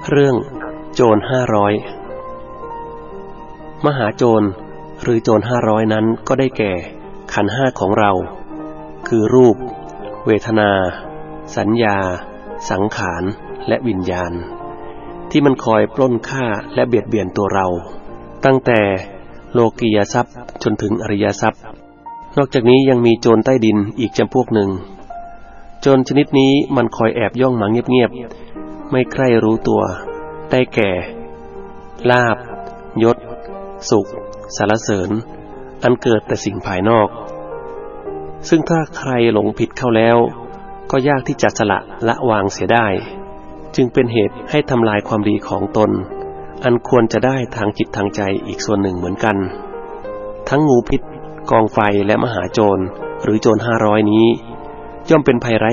เรื่องโจร500มหาโจรหรือโจร500นั้นก็ได้แก่ขันธ์5ของเราคือรูปเวทนาสัญญาสังขารและวิญญาณที่มันคอยปล้นฆ่าและเบียดเบียนตัวเราตั้งแต่โลกียทรัพย์จนถึงอริยทรัพย์นอกจากนี้ยังมีโจรใต้ดินอีกจำพวกหนึ่งโจรชนิดนี้มันคอยแอบย่องมาเงียบๆไม่ใคร่รู้ตัวได้แก่ลาภยศสุขสรรเสริญอันเกิดแต่สิ่งภายนอกซึ่งถ้าใครหลงผิดเข้าแล้วก็ยากที่จะสละวางเสียได้จึงเป็นเหตุให้ทำลายความดีของตนอันควรจะได้ทางจิตทางใจอีกส่วนหนึ่งเหมือนกันทั้งงูพิษกองไฟและมหาโจรหรือโจร500นี้ย่อมเป็นภัยร้าย